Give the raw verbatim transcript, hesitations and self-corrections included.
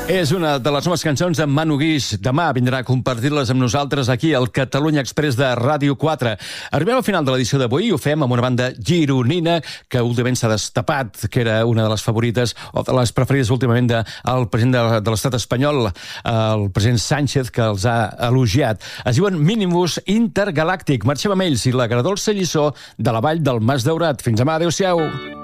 És una de les noves cançons de Manu Guix. Demà vindrà a compartir-les amb nosaltres aquí al Catalunya Express de Ràdio quatre. Arribem al final de l'edició d'avui i ho fem amb una banda gironina que últimament s'ha destapat, que era una de les favorites o de les preferides últimament del president de, de l'estat espanyol, el president Sánchez, que els ha elogiat. Es diuen Minimus Intergalàctic. Marxem amb ells i la agradolça lliçó de la vall del Mas Daurat. Fins demà, adéu-siau.